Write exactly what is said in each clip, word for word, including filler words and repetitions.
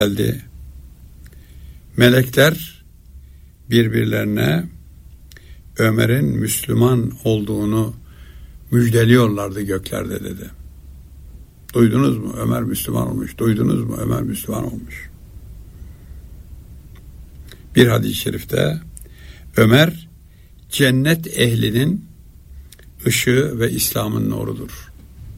geldi. Melekler birbirlerine Ömer'in Müslüman olduğunu müjdeliyorlardı göklerde dedi. Duydunuz mu? Ömer Müslüman olmuş. Duydunuz mu? Ömer Müslüman olmuş. Bir hadis-i şerifte Ömer cennet ehlinin ışığı ve İslam'ın nurudur.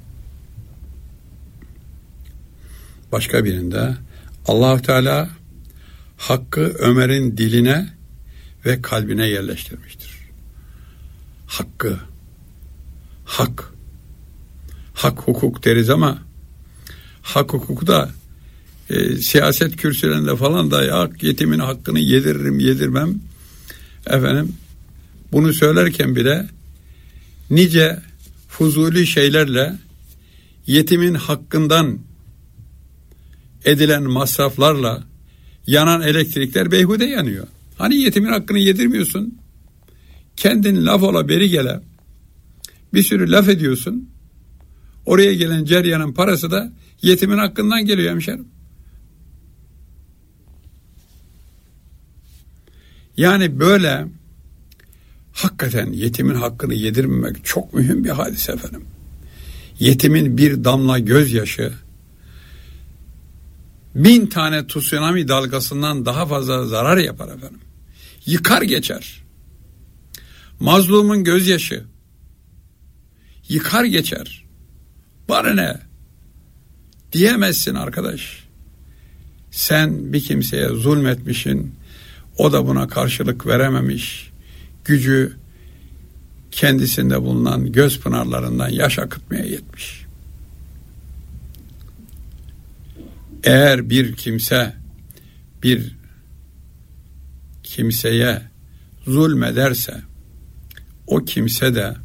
Başka birinde Allah-u Teala hakkı Ömer'in diline ve kalbine yerleştirmiştir. Hakkı, hak, hak hukuk deriz ama hak hukuku da e, siyaset kürsülerinde falan da ya, yetimin hakkını yediririm yedirmem efendim bunu söylerken bile nice fuzuli şeylerle yetimin hakkından edilen masraflarla yanan elektrikler beyhude yanıyor. Hani yetimin hakkını yedirmiyorsun, kendin laf ola beri gele bir sürü laf ediyorsun, oraya gelen ceryanın parası da yetimin hakkından geliyor hemşerim. Yani böyle hakikaten yetimin hakkını yedirmemek çok mühim bir hadise efendim. Yetimin bir damla gözyaşı bin tane tsunami dalgasından daha fazla zarar yapar efendim. Yıkar geçer. Mazlumun gözyaşı yıkar geçer. Bana ne? Diyemezsin arkadaş. Sen bir kimseye zulmetmişsin, o da buna karşılık verememiş, gücü kendisinde bulunan göz pınarlarından yaş akıtmaya yetmiş. Eğer bir kimse bir kimseye zulmederse o kimse de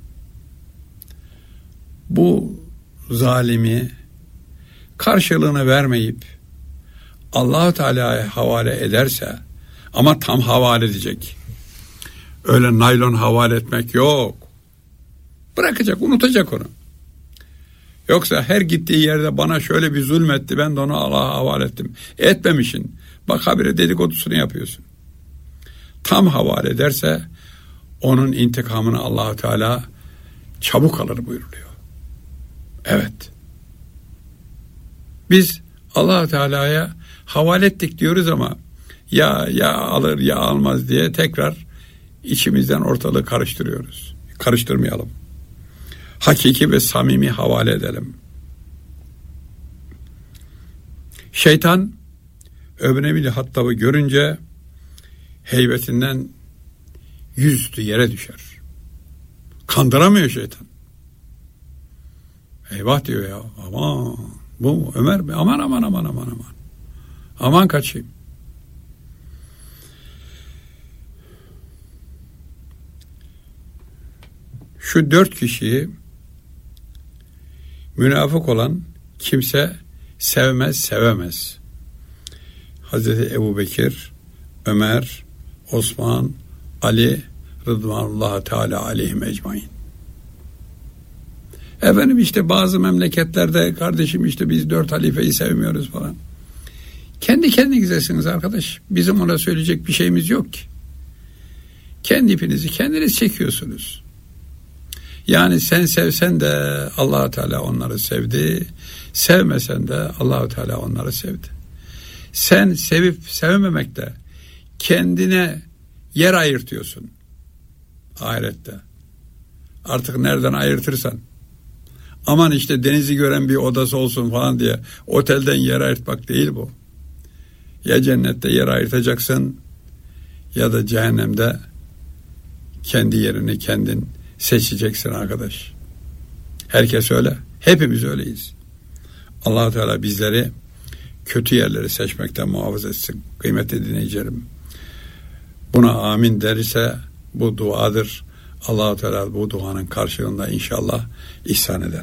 bu zalimi karşılığını vermeyip Allah-u Teala'ya havale ederse, ama tam havale edecek. Öyle naylon havale etmek yok. Bırakacak, unutacak onu. Yoksa her gittiği yerde bana şöyle bir zulmetti, ben de onu Allah'a havale ettim. Etmemişsin. Bak habire dedikodusunu yapıyorsun. Tam havale ederse onun intikamını Allah-u Teala çabuk alır buyuruluyor. Evet. Biz Allah-u Teala'ya havale ettik diyoruz ama ya ya alır ya almaz diye tekrar içimizden ortalığı karıştırıyoruz. Karıştırmayalım. Hakiki ve samimi havale edelim. Şeytan Ömer bin Hattab'ı görünce heybetinden yüzüstü yere düşer. Kandıramıyor şeytan. Eyvah diyor ya, aman bu Ömer mi? Aman aman aman aman aman. Aman kaçayım. Şu dört kişiyi münafık olan kimse sevmez, sevemez. Hazreti Ebubekir, Ömer, Osman, Ali Rıdvanullah Teala aleyhim ecmaîn. Efendim işte bazı memleketlerde kardeşim işte biz dört halifeyi sevmiyoruz falan. Kendi kendinizesiniz arkadaş. Bizim ona söyleyecek bir şeyimiz yok ki. Kendi ipinizi kendiniz çekiyorsunuz. Yani sen sevsen de Allah-u Teala onları sevdi. Sevmesen de Allah-u Teala onları sevdi. Sen sevip sevmemekte kendine yer ayırtıyorsun. Ahirette. Artık nereden ayırtırsan. Aman işte denizi gören bir odası olsun falan diye otelden yer ayırtmak değil bu. Ya cennette yer ayırtacaksın ya da cehennemde kendi yerini kendin seçeceksin arkadaş. Herkes öyle. Hepimiz öyleyiz. Allah-u Teala bizleri kötü yerleri seçmekten muhafaza etsin. Kıymetli dinleyicilerim. Buna amin derse bu duadır. Allah-u Teala bu duanın karşılığında inşallah ihsan eder.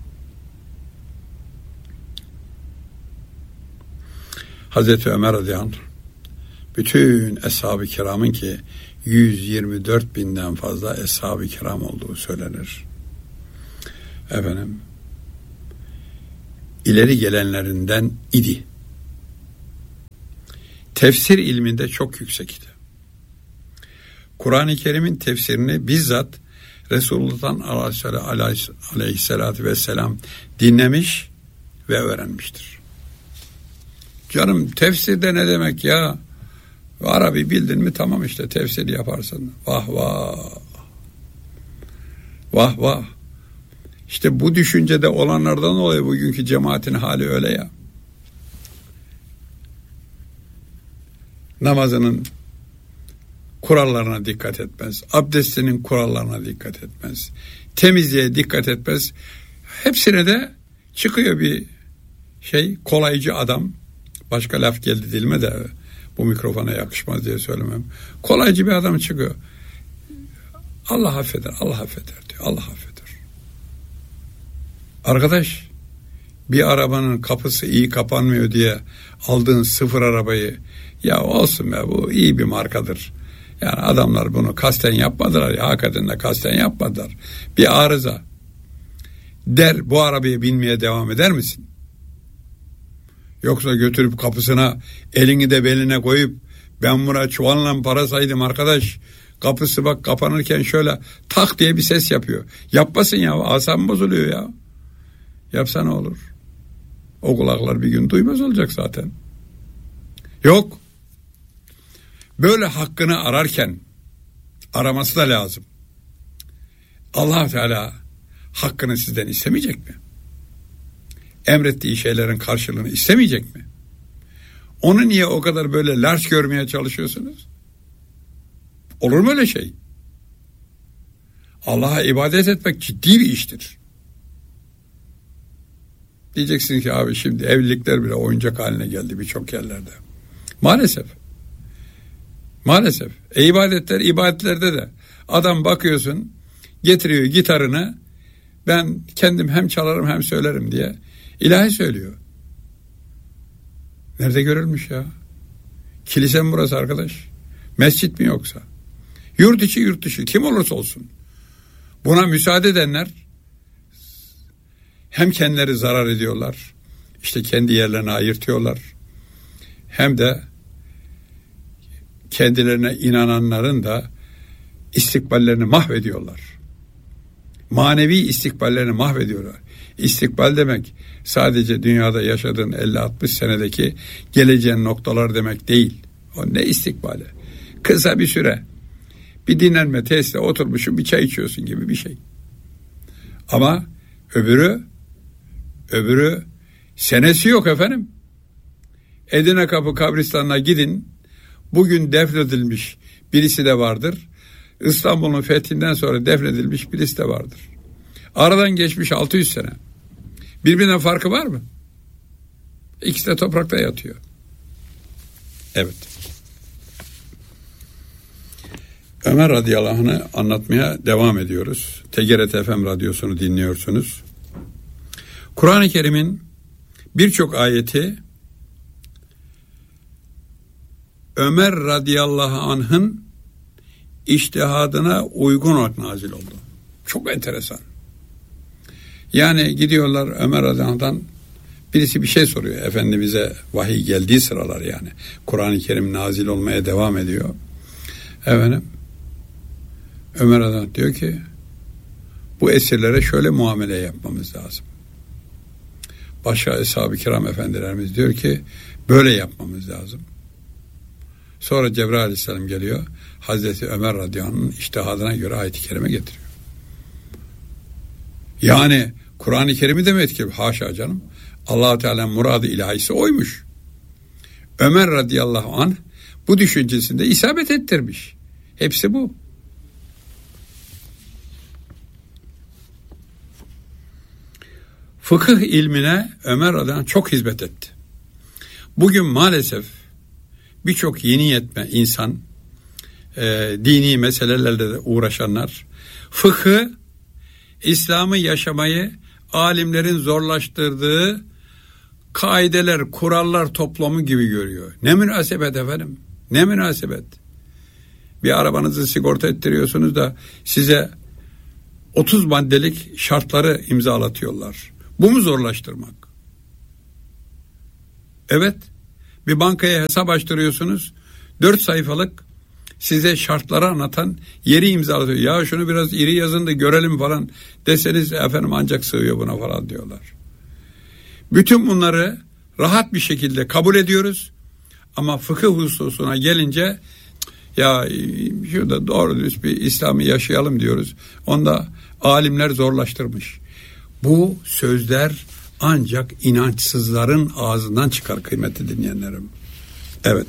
Hazreti Ömer radıyallahu anh bütün eshab-ı kiramın ki yüz yirmi dört binden fazla eshab-ı kiram olduğu söylenir. Efendim ileri gelenlerinden idi. tefsir ilminde çok yüksekti. Kur'an-ı Kerim'in tefsirini bizzat Resulullah'tan aleyhissalatü vesselam dinlemiş ve öğrenmiştir. Canım tefsirde ne demek ya? Arabi bildin mi tamam işte tefsir yaparsın. Vah vah. Vah vah. İşte bu düşüncede olanlardan dolayı bugünkü cemaatin hali öyle ya. Namazının kurallarına dikkat etmez. Abdestinin kurallarına dikkat etmez. Temizliğe dikkat etmez. Hepsine de çıkıyor bir şey kolaycı adam. Başka laf geldi dilime de bu mikrofona yakışmaz diye söylemem. Kolaycı bir adam çıkıyor. Allah affeder, Allah affeder diyor. Allah affeder. Arkadaş, bir arabanın kapısı iyi kapanmıyor diye aldığın sıfır arabayı ya olsun be bu iyi bir markadır. Yani adamlar bunu kasten yapmadılar ya hakikaten de kasten yapmadılar. Bir arıza der bu arabaya binmeye devam eder misin? Yoksa götürüp kapısına elini de beline koyup ben buna çuvalla para saydım arkadaş. Kapısı bak kapanırken şöyle tak diye bir ses yapıyor. Yapmasın ya asabım bozuluyor ya. Yapsa ne olur? O kulaklar bir gün duymaz olacak zaten. Yok. Böyle hakkını ararken araması da lazım. Allah Teala hakkını sizden istemeyecek mi? Emrettiği şeylerin karşılığını istemeyecek mi? Onu niye o kadar böyle large görmeye çalışıyorsunuz? Olur mu öyle şey? Allah'a ibadet etmek ciddi bir iştir. Diyeceksin ki abi şimdi evlilikler bile oyuncak haline geldi birçok yerlerde. Maalesef. Maalesef. E ibadetler ibadetlerde de adam bakıyorsun getiriyor gitarını ben kendim hem çalarım hem söylerim diye ilahi söylüyor. Nerede görülmüş ya? Kilise mi burası arkadaş? Mescit mi yoksa? Yurt içi yurt dışı kim olursa olsun. Buna müsaade edenler hem kendileri zarar ediyorlar. İşte kendi yerlerine ayırtıyorlar. Hem de kendilerine inananların da istikballerini mahvediyorlar. Manevi istikballerini mahvediyorlar. İstikbal demek sadece dünyada yaşadığın elli altmış senedeki geleceğin noktalar demek değil. O ne istikbali? Kısa bir süre bir dinlenme tesiste oturmuşsun bir çay içiyorsun gibi bir şey. Ama öbürü öbürü senesi yok efendim. Edirne Kapı kabristanına gidin. Bugün defnedilmiş birisi de vardır. İstanbul'un fethinden sonra defnedilmiş birisi de vardır. Aradan geçmiş altı yüz sene. Birbirinden farkı var mı? İkisi de toprakta yatıyor. Evet. Ömer radıyallahu anh'ı anlatmaya devam ediyoruz. T G R T F M radyosunu dinliyorsunuz. Kur'an-ı Kerim'in birçok ayeti Ömer radıyallahu anh'ın içtihadına uygun olarak nazil oldu. Çok enteresan. Yani gidiyorlar Ömer radıyallahu anh'dan birisi bir şey soruyor. Efendimiz'e vahiy geldiği sıralar yani. Kur'an-ı Kerim nazil olmaya devam ediyor. Efendim Ömer radıyallahu anh diyor ki bu esirlere şöyle muamele yapmamız lazım. Başka Eshab-ı Kiram efendilerimiz diyor ki böyle yapmamız lazım. Sonra Cebrail aleyhisselam geliyor. Hazreti Ömer radıyallahu anh'ın içtihadına göre ayet-i kerime getiriyor. Yani Kur'an-ı Kerim'i de mi etkiliyor? Haşa canım. Allah-u Teala'nın muradı ilahisi oymuş. Ömer radıyallahu anh bu düşüncesinde isabet ettirmiş. Hepsi bu. Fıkıh ilmine Ömer radıyallahu anh çok hizmet etti. Bugün maalesef birçok yeni yetme insan, e, dini meselelerle de uğraşanlar, fıkhı, İslam'ı yaşamayı alimlerin zorlaştırdığı kaideler, kurallar toplamı gibi görüyor. Ne münasebet efendim, ne münasebet. Bir arabanızı sigorta ettiriyorsunuz da size otuz maddelik şartları imzalatıyorlar. Bu mu zorlaştırmak? Evet. Bir bankaya hesap açtırıyorsunuz. Dört sayfalık size şartları anlatan yeri imzalatıyor. Ya şunu biraz iri yazın da görelim falan deseniz efendim ancak sığıyor buna falan diyorlar. Bütün bunları rahat bir şekilde kabul ediyoruz. Ama fıkıh hususuna gelince ya şurada doğru düz bir İslam'ı yaşayalım diyoruz. Onda alimler zorlaştırmış. Bu sözler ancak inançsızların ağzından çıkar kıymetli dinleyenlerim. Evet.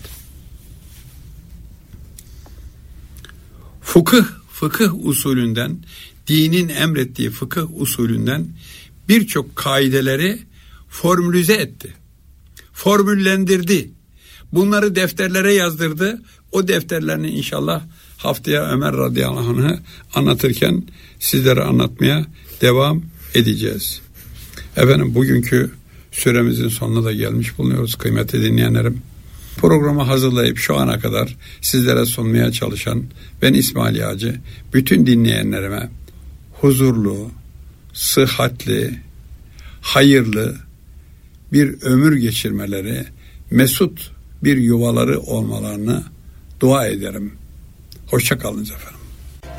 Fıkıh, fıkıh usulünden, dinin emrettiği fıkıh usulünden birçok kaideleri formülize etti. Formüllendirdi. Bunları defterlere yazdırdı. O defterlerini inşallah haftaya Ömer radıyallahu anh'ı anlatırken sizlere anlatmaya devam edeceğiz. Efendim bugünkü süremizin sonuna da gelmiş bulunuyoruz kıymetli dinleyenlerim. Programı hazırlayıp şu ana kadar sizlere sunmaya çalışan ben İsmail Yağcı, bütün dinleyenlerime huzurlu, sıhhatli, hayırlı bir ömür geçirmeleri, mesut bir yuvaları olmalarını dua ederim. Hoşça kalınız efendim.